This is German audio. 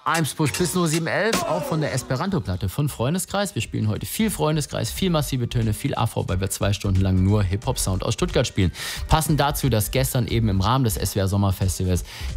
Eimsbusch bis 0711, auch von der Esperanto-Platte von Freundeskreis. Wir spielen heute viel Freundeskreis, viel massive Töne, viel Afro, weil wir 2 Stunden lang nur Hip-Hop-Sound aus Stuttgart spielen. Passend dazu, dass gestern eben im Rahmen des SWR Sommerfestivals